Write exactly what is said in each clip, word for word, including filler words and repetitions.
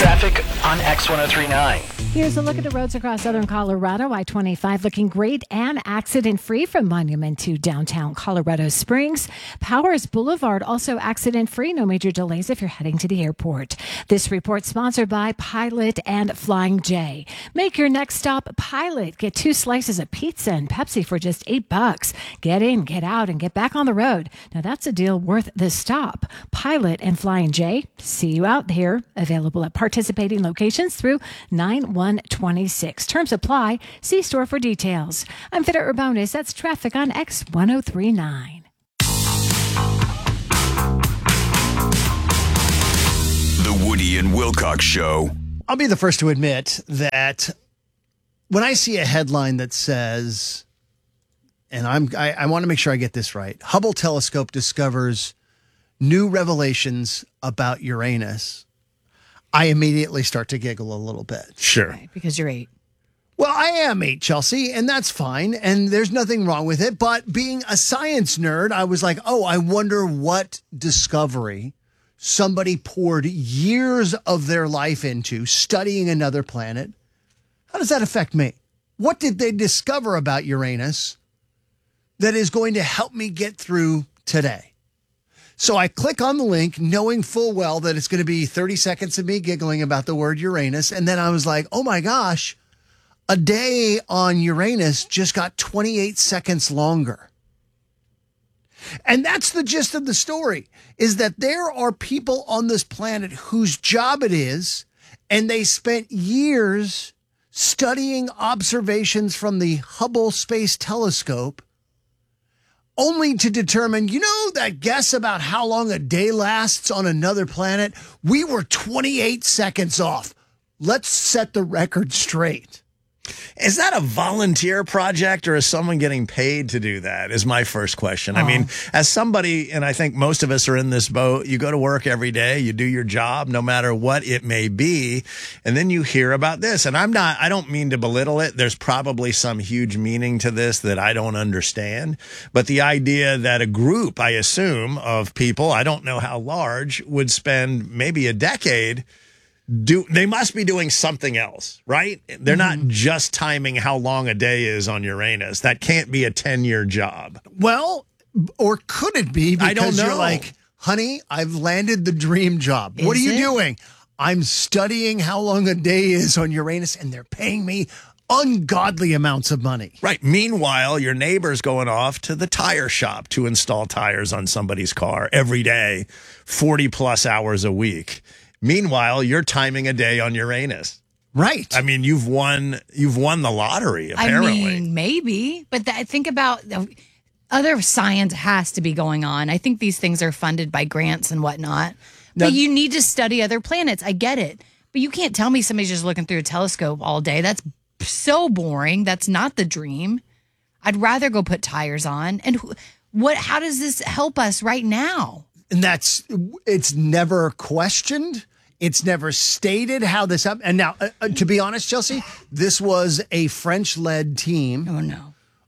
Traffic on X one oh three point nine. Here's a look at the roads across southern Colorado. I twenty-five looking great and accident-free from Monument to downtown Colorado Springs. Powers Boulevard also accident-free. No major delays if you're heading to the airport. This report sponsored by Pilot and Flying J. Make your next stop Pilot. Get two slices of pizza and Pepsi for just eight bucks. Get in, get out, and get back on the road. Now that's a deal worth the stop. Pilot and Flying J. See you out here. Available at participating locations through nine one twenty-six. Terms apply. See store for details. I'm Fida Urbonis. That's traffic on X one oh three point nine. The Woody and Wilcox Show. I'll be the first to admit that when I see a headline that says, and I'm, I, I want to make sure I get this right, Hubble telescope discovers new revelations about Uranus, I immediately start to giggle a little bit. Sure. Right, because you're eight. Well, I am eight, Chelsea, and that's fine, and there's nothing wrong with it. But being a science nerd, I was like, oh, I wonder what discovery somebody poured years of their life into studying another planet. How does that affect me? What did they discover about Uranus that is going to help me get through today? So I click on the link knowing full well that it's going to be thirty seconds of me giggling about the word Uranus. And then I was like, oh my gosh, a day on Uranus just got twenty-eight seconds longer. And that's the gist of the story, is that there are people on this planet whose job it is, and they spent years studying observations from the Hubble Space Telescope, only to determine, you know, that guess about how long a day lasts on another planet? We were twenty-eight seconds off. Let's set the record straight. Is that a volunteer project or is someone getting paid to do that is my first question. Oh. I mean, as somebody, and I think most of us are in this boat, you go to work every day, you do your job, no matter what it may be, and then you hear about this. And I'm not, I don't mean to belittle it. There's probably some huge meaning to this that I don't understand. But the idea that a group, I assume, of people, I don't know how large, would spend maybe a decade Do they must be doing something else, right? They're Mm-hmm. not just timing how long a day is on Uranus. That can't be a ten-year job. Well, or could it be because I don't know. you're like, honey, I've landed the dream job. What are Is you it? doing? I'm studying how long a day is on Uranus, and they're paying me ungodly amounts of money. Right. Meanwhile, your neighbor's going off to the tire shop to install tires on somebody's car every day, forty plus hours a week. Meanwhile, you're timing a day on Uranus. Right. I mean, you've won you've won the lottery, apparently. I mean, maybe, but th- think about the other science has to be going on. I think these things are funded by grants and whatnot. Now- But you need to study other planets. I get it. But you can't tell me somebody's just looking through a telescope all day. That's so boring. That's not the dream. I'd rather go put tires on. And wh- what? How does this help us right now? And that's, it's never questioned. It's never stated how this happened. And now, uh, uh, to be honest, Chelsea, this was a French-led team Oh, no.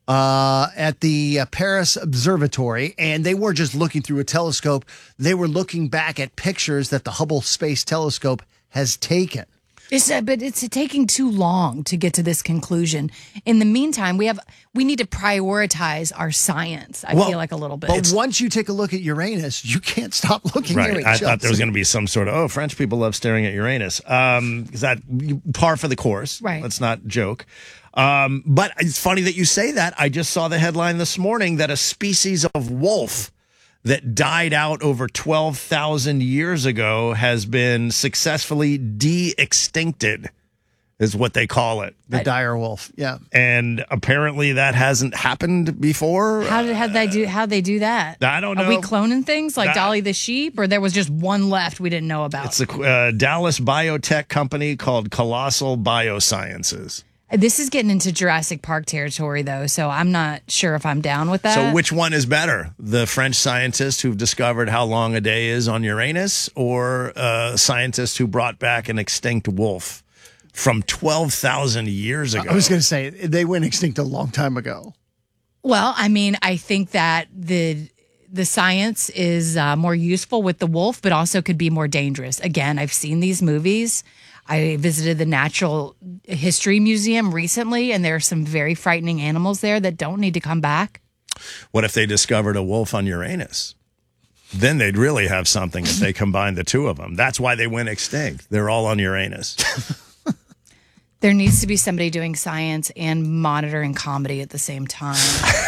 uh, at the uh, Paris Observatory, and they weren't just looking through a telescope. They were looking back at pictures that the Hubble Space Telescope has taken. It's, uh, but it's taking too long to get to this conclusion. In the meantime, we have we need to prioritize our science. I Well, feel like a little bit. But once you take a look at Uranus, you can't stop looking at Right. it. I thought there was Chelsea. going to be some sort of, oh, French people love staring at Uranus. Um, is that par for the course? Right. Let's not joke. Um, but it's funny that you say that. I just saw the headline this morning that a species of wolf that died out over twelve thousand years ago has been successfully de-extincted, is what they call it. The dire wolf. Yeah. And apparently that hasn't happened before. How did how they do how they do that? I don't Are we know. cloning things like That- Dolly the sheep, or there was just one left we didn't know about? It's a uh, Dallas biotech company called Colossal Biosciences. This is getting into Jurassic Park territory, though, so I'm not sure if I'm down with that. So which one is better? The French scientists who've discovered how long a day is on Uranus, or uh, scientists who brought back an extinct wolf from twelve thousand years ago? I was going to say, they went extinct a long time ago. Well, I mean, I think that the the science is uh, more useful with the wolf, but also could be more dangerous. Again, I've seen these movies. I visited the Natural History Museum recently, and there are some very frightening animals there that don't need to come back. What if they discovered a wolf on Uranus? Then they'd really have something if they combined the two of them. That's why they went extinct. They're all on Uranus. There needs to be somebody doing science and monitoring comedy at the same time.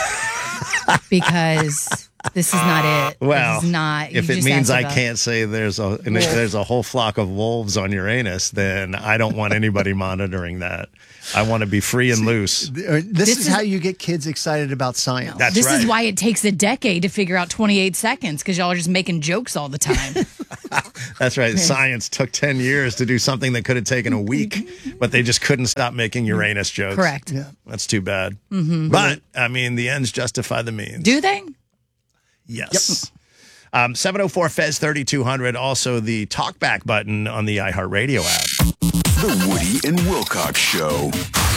Because this is not it. Well, this is not, if you it just means asked I about- can't say there's a there's a whole flock of wolves on Uranus, then I don't want anybody monitoring that. I want to be free and loose. This, This is, is- how you get kids excited about science. That's This right. is why it takes a decade to figure out twenty-eight seconds, because y'all are just making jokes all the time. That's right. Science took ten years to do something that could have taken a week, but they just couldn't stop making Uranus jokes. Correct. Yeah. That's too bad. Mm-hmm. But, I mean, the ends justify the means. Do they? Yes. Um, seven oh four Fez thirty-two hundred, also the talkback button on the iHeartRadio app. The Woody and Wilcox Show.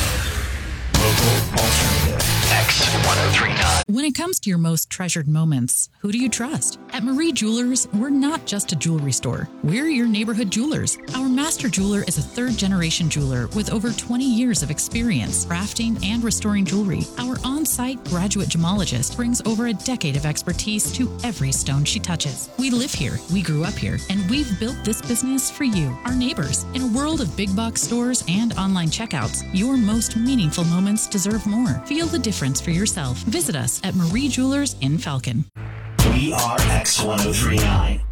X ten thirty-nine. When it comes to your most treasured moments, who do you trust? At Marie Jewelers, we're not just a jewelry store. We're your neighborhood jewelers. Our master jeweler is a third-generation jeweler with over twenty years of experience crafting and restoring jewelry. Our on-site graduate gemologist brings over a decade of expertise to every stone she touches. We live here, we grew up here, and we've built this business for you, our neighbors. In a world of big box stores and online checkouts, your most meaningful moments deserve more. Feel the difference for yourself. Visit us at Marie Jewelers in Falcon. We are X ten thirty-nine.